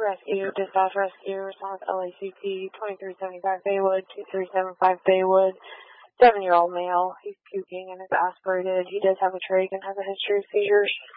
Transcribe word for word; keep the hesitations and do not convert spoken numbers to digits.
rescue, dispatch rescue, response L A C T, twenty-three seventy-five Baywood, two three seven five Baywood, seven-year-old male. He's puking and is aspirated. He does have a trach and has a history of seizures.